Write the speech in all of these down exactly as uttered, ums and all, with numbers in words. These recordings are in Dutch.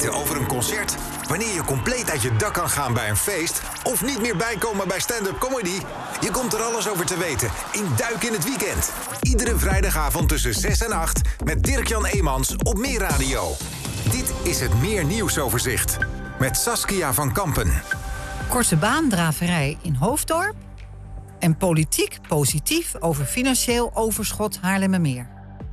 weten over een concert, wanneer je compleet uit je dak kan gaan bij een feest of niet meer bijkomen bij stand-up comedy? Je komt er alles over te weten in Duik in het Weekend. Iedere vrijdagavond tussen zes en acht met Dirk-Jan Eemans op Meer Radio. Dit is het Meer Nieuwsoverzicht met Saskia van Kampen. Korte baandraverij in Hoofddorp en politiek positief over financieel overschot Haarlemmermeer.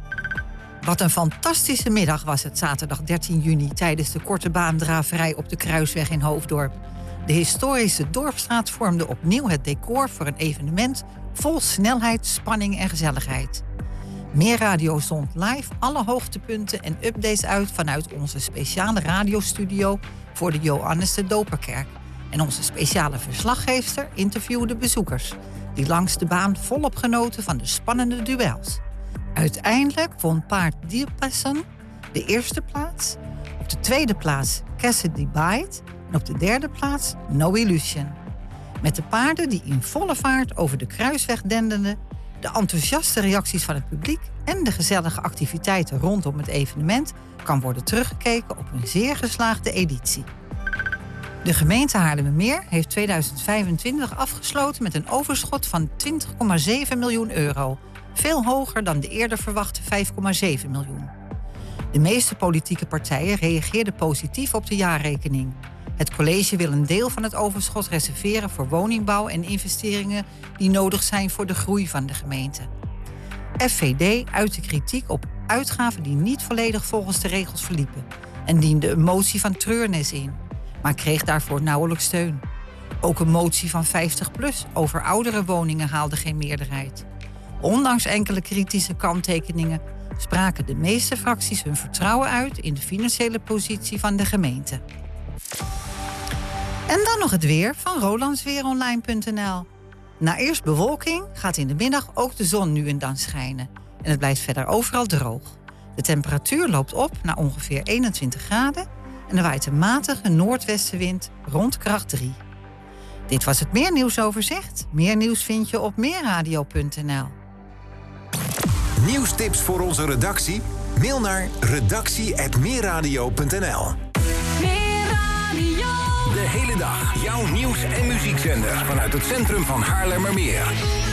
Wat een fantastische middag was het zaterdag dertien juni tijdens de korte baandraverij op de Kruisweg in Hoofddorp. De historische Dorpsstraat vormde opnieuw het decor voor een evenement vol snelheid, spanning en gezelligheid. Meer Radio zond live alle hoogtepunten en updates uit vanuit onze speciale radiostudio voor de Johannes de Doperkerk. En onze speciale verslaggeefster interviewde bezoekers die langs de baan volop genoten van de spannende duels. Uiteindelijk won paard Dierpessen de eerste plaats, op de tweede plaats Cassidy Bite en op de derde plaats No Illusion. Met de paarden die in volle vaart over de Kruisweg denderden, de enthousiaste reacties van het publiek en de gezellige activiteiten rondom het evenement kan worden teruggekeken op een zeer geslaagde editie. De gemeente Haarlemmermeer heeft tweeduizend vijfentwintig afgesloten met een overschot van twintig komma zeven miljoen euro. Veel hoger dan de eerder verwachte vijf komma zeven miljoen. De meeste politieke partijen reageerden positief op de jaarrekening. Het college wil een deel van het overschot reserveren voor woningbouw en investeringen die nodig zijn voor de groei van de gemeente. F V D uitte kritiek op uitgaven die niet volledig volgens de regels verliepen en diende een motie van treurnis in, maar kreeg daarvoor nauwelijks steun. Ook een motie van vijftig plus over oudere woningen haalde geen meerderheid. Ondanks enkele kritische kanttekeningen spraken de meeste fracties hun vertrouwen uit in de financiële positie van de gemeente. En dan nog het weer van rolandsweeronline punt n l. Na eerst bewolking gaat in de middag ook de zon nu en dan schijnen. En het blijft verder overal droog. De temperatuur loopt op naar ongeveer eenentwintig graden en er waait een matige noordwestenwind rond kracht drie. Dit was het Meer Nieuwsoverzicht. Meer nieuws vind je op meerradio punt n l. Nieuwstips voor onze redactie? Mail naar redactie apenstaartje meerradio punt n l. De hele dag jouw nieuws- en muziekzender vanuit het centrum van Haarlemmermeer.